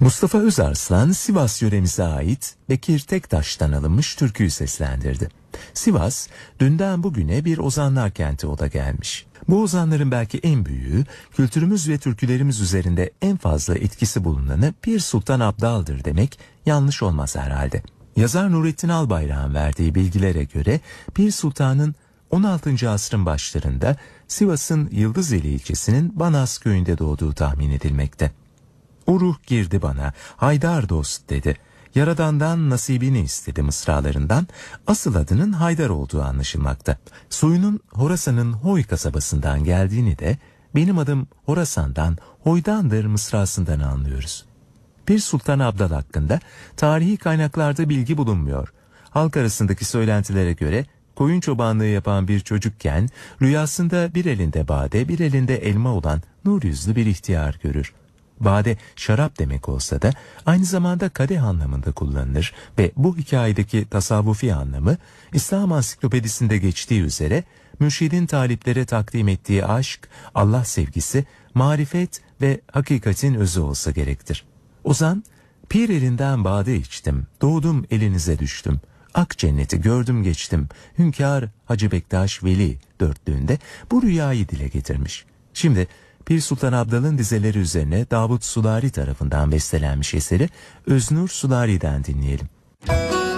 Mustafa Özarslan, Sivas yöremize ait Bekir Tektaş'tan alınmış türküyü seslendirdi. Sivas, dünden bugüne bir ozanlar kenti ola gelmiş. Bu ozanların belki en büyüğü, kültürümüz ve türkülerimiz üzerinde en fazla etkisi bulunanı Pir Sultan Abdal'dır demek yanlış olmaz herhalde. Yazar Nurettin Albayrak'ın verdiği bilgilere göre Pir Sultan'ın 16. asrın başlarında Sivas'ın Yıldızeli ilçesinin Banaz köyünde doğduğu tahmin edilmekte. "O ruh girdi bana, Haydar dost" dedi. Yaradan'dan nasibini istedi mısralarından asıl adının Haydar olduğu anlaşılmakta. Soyunun Horasan'ın Hoy kasabasından geldiğini de "benim adım Horasan'dan, Hoy'dandır" mısrasından anlıyoruz. Pir Sultan Abdal hakkında tarihi kaynaklarda bilgi bulunmuyor. Halk arasındaki söylentilere göre koyun çobanlığı yapan bir çocukken rüyasında bir elinde bade, bir elinde elma olan nur yüzlü bir ihtiyar görür. Bade şarap demek olsa da aynı zamanda kadeh anlamında kullanılır ve bu hikayedeki tasavvufi anlamı İslam ansiklopedisinde geçtiği üzere mürşidin taliplere takdim ettiği aşk, Allah sevgisi, marifet ve hakikatin özü olsa gerektir. Ozan, "Pir elinden bade içtim, doğdum elinize düştüm. Ak cenneti gördüm geçtim, Hünkâr Hacı Bektaş Veli" dörtlüğünde bu rüyayı dile getirmiş. Şimdi Pir Sultan Abdal'ın dizeleri üzerine Davut Sulari tarafından bestelenmiş eseri Öznur Sulari'den dinleyelim.